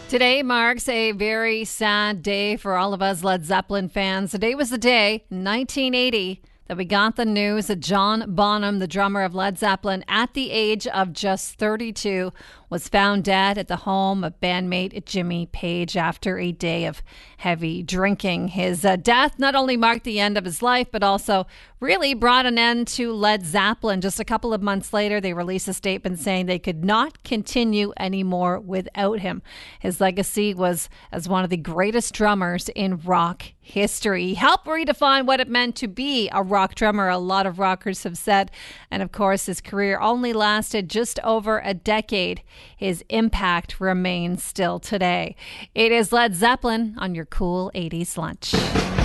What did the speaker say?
Today marks a very sad day for all of us Led Zeppelin fans. Today was the day, 1980, that we got the news that John Bonham, the drummer of Led Zeppelin, at the age of just 32, was found dead at the home of bandmate Jimmy Page after a day of heavy drinking. His death not only marked the end of his life, but also really brought an end to Led Zeppelin. Just a couple of months later, they released a statement saying they could not continue anymore without him. His legacy was as one of the greatest drummers in rock history. He helped redefine what it meant to be a rock drummer, a lot of rockers have said. And of course, his career only lasted just over a decade. His impact remains still today. It is Led Zeppelin on your Cool 80s Lunch.